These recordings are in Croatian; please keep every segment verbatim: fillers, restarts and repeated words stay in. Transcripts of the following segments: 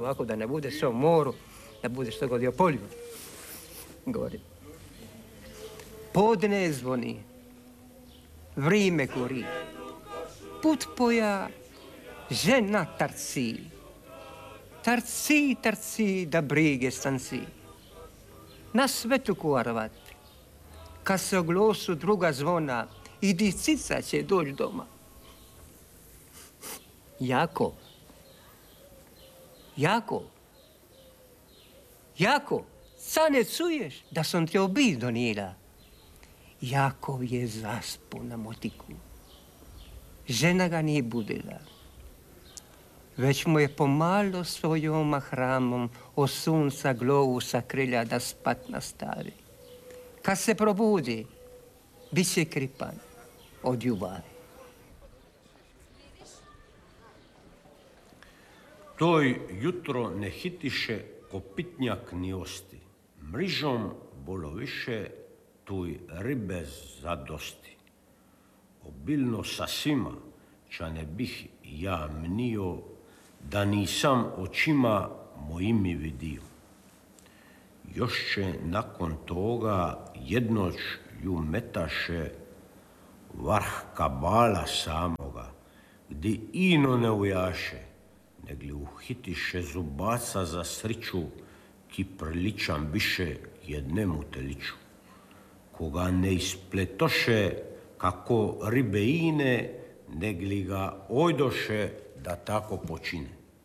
ovako da ne bude sve u moru, da bude što god i o polju. Govorim. Podne zvoni, vrime gori, put poja, žena tarci, tarci, tarci, da brige stanci. Na svetu kuarvat, kad se oglosu druga zvona, i dicica će doći doma. Jako, jako, jako, sad ne čuješ da sam ti obid donijela. Jakov je zaspo na motiku. Žena ga nije budila. Već mu je pomalo svojom hramom od sunca glovu sakrila da spat nastavi. Kad se probudi, bit će kripan od ljubavi. Toj jutro ne hitiše kopitnjak ni osti. Mrižom bolo više tuj ribe zadosti. Obilno sa svima, ča ne bih ja mnio, da nisam očima mojimi vidio. Još će nakon toga jednoć ju metaše varh kabala samoga, gdje ino ne ujaše, negli uhitiše zubaca za sriću, ki priličan biše jednemu teliću. Koga ne ispletoše kako ribe ine, negli ga ojdoše da tako počine.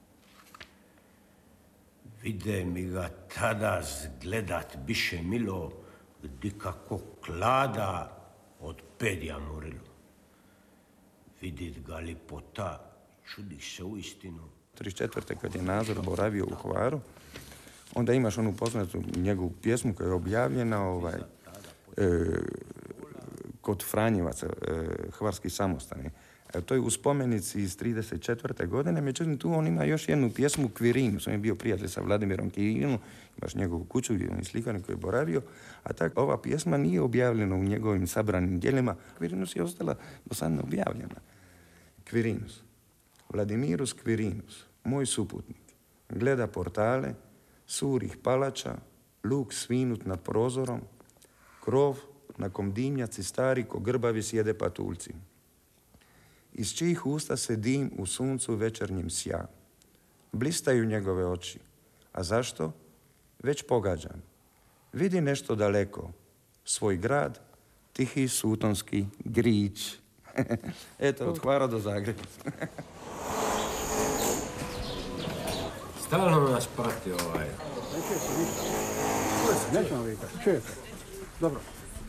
Vide mi ga tada zgledat biše milo, gdje kako klada od pedja morilo. Vidit ga lipota, čudih se u istinu. trideset četvrte kad je Nazor boravio u Hvaru, onda imaš onu poznatu njegovu pjesmu koja je objavljena ovaj, e, kod Franjevaca, e, Hvarski samostani. E, to je u spomenici iz trideset četvrte godine, međutim tu on ima još jednu pjesmu Kvirinus. On je bio prijatelj sa Vladimirom Kirinom, imaš njegovu kuću gdje on je slikan koji je boravio, a tak, ova pjesma nije objavljena u njegovim sabranim djelima. Kvirinus je ostala do sad neobjavljena. Kvirinus. Vladimirus Kvirinus, moj suputnik, gleda portale, surih palača, luk svinut nad prozorom, krov na kom dimnjaci stari ko grbavi sjede patuljci. Iz čijih usta se dim u suncu večernjim sja. Blistaju njegove oči. A zašto? Već pogađam. Vidi nešto daleko. Svoj grad, tihi sutonski grič. Eto, od Hvara do Zagreba. Stalno nas prati ovaj. Nećemo vikati, čujete. Dobro.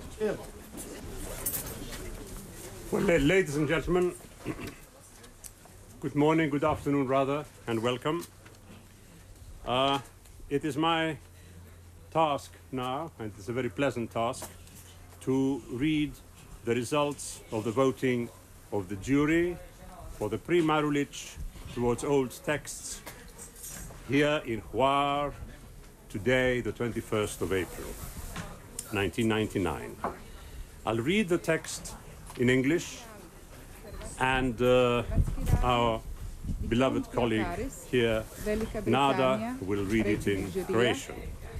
Well, ladies and gentlemen, good morning, good afternoon rather, and welcome. Uh, it is my task now, and it's a very pleasant task, to read the results of the voting of the jury for the Prix Marulic towards old texts here in Hvar, today, the twenty-first of April, nineteen ninety-nine. I'll read the text in English, and uh, our beloved colleague here, Nada, will read it in Croatian.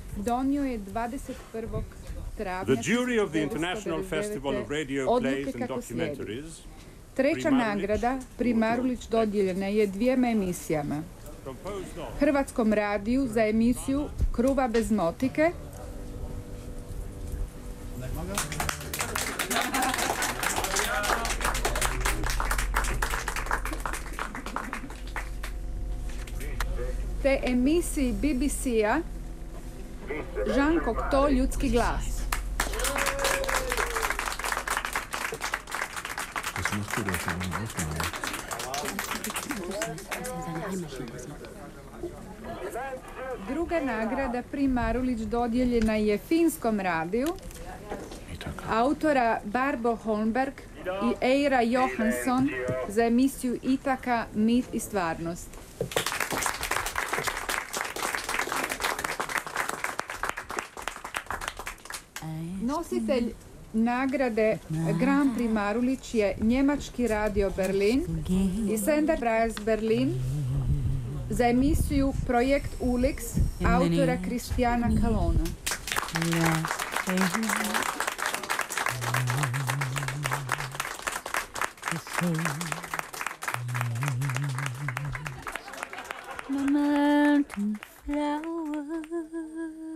The jury of the International Festival of Radio Plays and Documentaries. Treća nagrada Prix Marulic dodijeljena je dvijema emisijama. Hrvatskom radiju za emisiju Kruva bez motike te emisiji B B C-a Jean Cocteau ljudski glas. Druga nagrada Prix Marulic dodijeljena je Finskom radiju, autora Barbro Holmberg i Eira Johansson za emisiju Itaka, mit i stvarnost. Nositelj nagrade Grand Prix Marulic je njemački radio Berlin i Senderpreis Berlin za emisiju Projekt Ulix autora Kristijana Kalona. My mountain flower